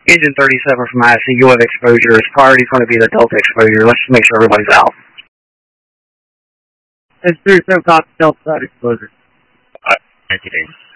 Engine 37 from IC, you have exposure. His priority is going to be the Delta exposure. Let's just make sure everybody's out. It's 37 copy Delta side exposure. Thank you.